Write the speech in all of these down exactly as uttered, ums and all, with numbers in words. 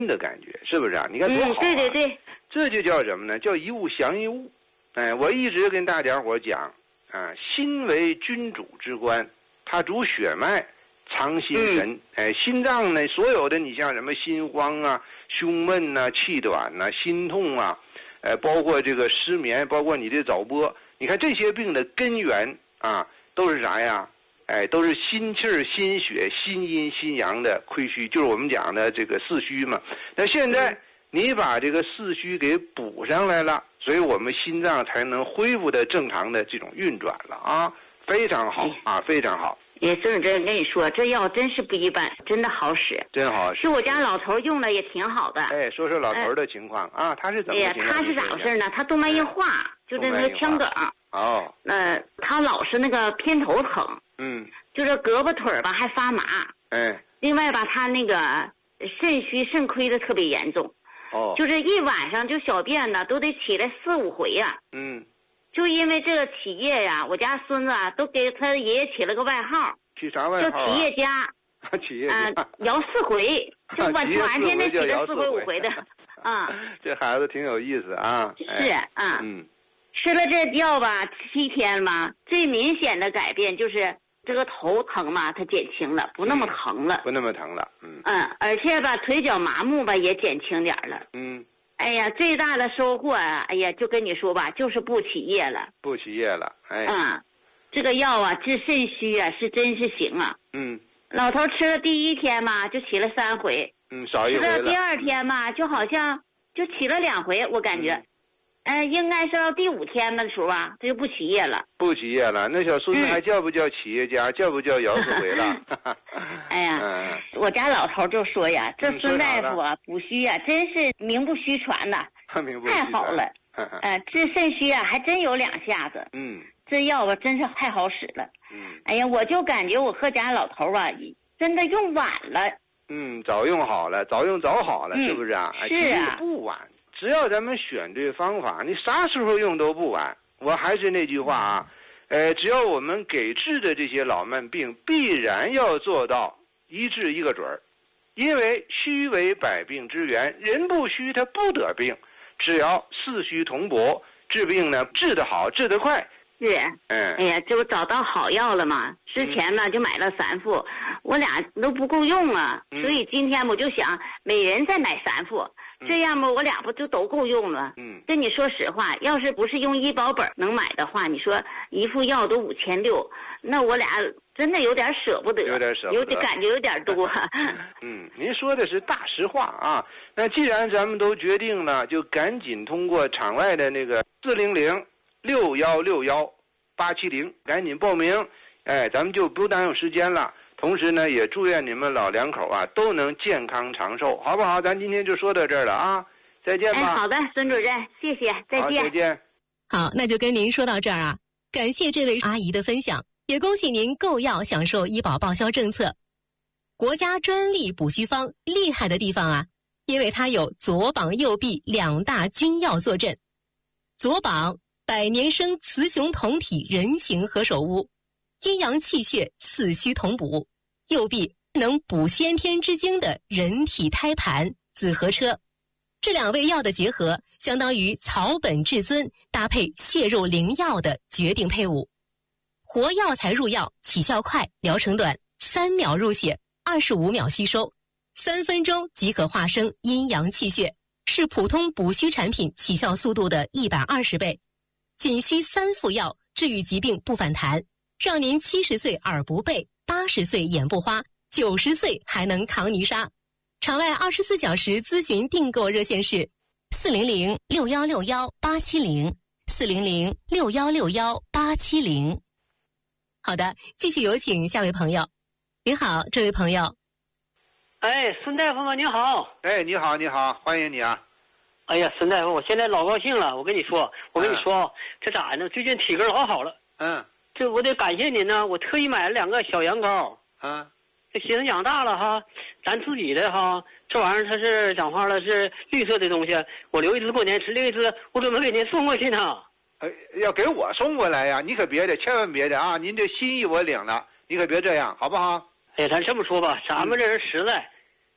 的感觉，是不是啊？你看多好啊！ 嗯，对对对， 这就叫什么呢？叫一物降一物。哎，我一直跟大家伙讲啊，心为君主之官，它主血脉，藏心神。嗯、哎，心脏呢，所有的你像什么心慌啊、胸闷呐、啊、气短呐、啊、心痛啊，呃，包括这个失眠，包括你的早搏，你看这些病的根源啊，都是啥呀？哎，都是心气儿、心血、心阴、心阳的亏虚，就是我们讲的这个四虚嘛。那现在你把这个四虚给补上来了，所以我们心脏才能恢复的正常的这种运转了啊，非常好啊，非常好。 也孙主任跟你说，这药真是不一般，真的好使， 真好使。 是我家老头用了也挺好的。 哎，说说老头的情况、呃、啊，他是怎么情况？ 哎呀，他是咋回事呢？他动脉硬化，哎、就是那个腔梗。 哦。 那、呃、他老是那个偏头疼。 嗯。 就是胳膊腿吧还发麻。 哎。 另外吧，他那个肾虚肾亏的特别严重。 哦。 就是一晚上就小便呢，都得起来四五回呀、啊。 嗯。 就因为这个起夜呀，我家孙子啊都给他爷爷起了个外号。 起啥外号、啊？ 叫起夜家。 起夜家。啊、 呃，摇四回，就晚晚上天天起来四回五回的。啊。 这孩子挺有意思啊。 是啊。 嗯。 吃了这药吧，七天吧，最明显的改变就是这个头疼嘛，它减轻了，不那么疼了。 嗯、不那么疼了。嗯。 嗯，而且吧，腿脚麻木吧也减轻点了。 嗯。 哎呀，最大的收获啊！哎呀，就跟你说吧，就是不起夜了。 不起夜了，哎。 嗯，这个药啊，治肾虚啊，是真是行啊。 嗯。 老头吃了第一天嘛，就起了三回。 嗯，少一回了。 吃了第二天嘛，就好像就起了两回，我感觉。嗯、呃，应该是到第五天的时候啊，他就不起夜了。 不起夜了，那小孙子还叫不叫企业家？嗯、叫不叫摇四回了？ 哎呀，嗯、我家老头就说呀，这孙大夫啊，补虚啊，真是名不虚传呐，太好了。呃，治肾虚啊，还真有两下子。 嗯， 这药吧，真是太好使了。 嗯， 哎呀，我就感觉我和家老头啊，真的用晚了。 嗯，早用好了，早用早好了， 嗯、 是不是啊？ 是啊， 不晚。只要咱们选对方法，你啥时候用都不晚。我还是那句话啊，呃，只要我们给治的这些老慢病，必然要做到一治一个准儿，因为虚为百病之源，人不虚他不得病。只要四虚同补，治病呢治得好，治得快。 是， 嗯， 哎呀，就找到好药了嘛。之前呢就买了三副，我俩都不够用啊， 嗯、 所以今天我就想每人再买三副。这样吧，我俩不就都够用了？ 嗯， 跟你说实话，要是不是用医保本能买的话，你说一副药都五千六，那我俩真的有点舍不得， 有点舍不得， 有点感觉有点多。 嗯，您说的是大实话啊。那既然咱们都决定了，就赶紧通过场外的那个四零零六幺六幺八七零赶紧报名。哎，咱们就不耽误时间了。同时呢，也祝愿你们老两口啊都能健康长寿，好不好？咱今天就说到这儿了啊，再见吧。 哎，好的，孙主任，谢谢，再见。 再见。 好，那就跟您说到这儿啊，感谢这位阿姨的分享，也恭喜您购药享受医保报销政策。国家专利补虚方厉害的地方啊，因为它有左膀右臂两大君药坐镇。左膀百年生雌雄同体人形何首乌，阴阳气血四虚同补。右臂能补先天之精的人体胎盘紫河车，这两味药的结合相当于草本至尊搭配血肉灵药的决定配伍。活药材入药，起效快，疗程短，三秒入血，二十五秒吸收，三分钟即可化生阴阳气血，是普通补虚产品起效速度的一百二十倍。仅需三副药，治愈疾病不反弹，让您七十岁耳不背，八十岁眼不花，九十岁还能扛泥沙。场外二十四小时咨询订购热线是四零零六幺六幺八七零四零零六幺六幺八七零。好的，继续有请下位朋友。您好，这位朋友。 哎，孙大夫吗？你好。 哎，你好，你好，欢迎你啊。 哎呀，孙大夫，我现在老高兴了。我跟你说，我跟你说，嗯、这咋呢？最近体格老好了。 嗯。 这我得感谢您呢，我特意买了两个小羊羔。 嗯。 这寻思养大了哈，咱自己的哈，这玩意儿它是讲话了是绿色的东西，我留一只过年吃，另一只我准备给您送过去呢。 哎，要给我送过来呀？你可别的，千万别的啊！您这心意我领了，你可别这样，好不好？ 哎，咱这么说吧，咱们这人实在，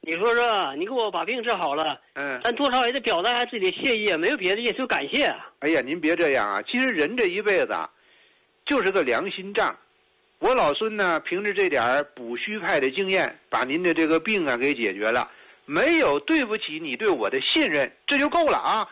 你说说，你给我把病治好了， 嗯， 咱多少也得表达一下自己的谢意，没有别的意思，就感谢啊。 哎呀，您别这样啊！其实人这一辈子啊，就是个良心账。我老孙呢，凭着这点补虚派的经验，把您的这个病啊给解决了，没有对不起你对我的信任，这就够了啊！